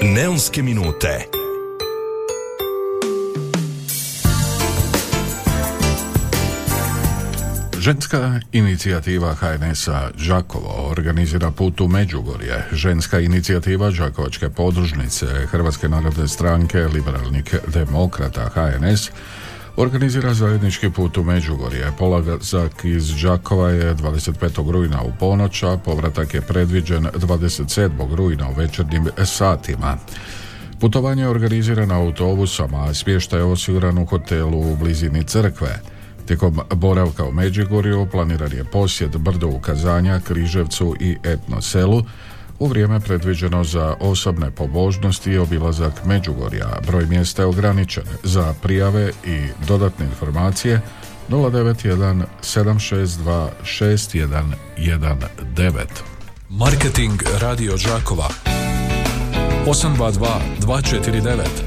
Neonske minute. Ženska inicijativa HNS-a Đakovo organizira put u Međugorje. Ženska inicijativa Đakovačke podružnice Hrvatske narodne stranke liberalnih demokrata HNS organizira zajednički put u Međugorje. Polazak iz Đakova je 25. rujna u ponoć, a povratak je predviđen 27. rujna u večernjim satima. Putovanje je organizirano autobusom, a smještaj je osiguran u hotelu u blizini crkve. Tijekom boravka u Međugorju planiran je posjet brdu Ukazanja, Križevcu i Etno selu u vrijeme predviđeno za osobne pobožnosti i obilazak Međugorja. Broj mjesta je ograničen. Za prijave i dodatne informacije 091 762 6119. Marketing Radio Đakova 822 249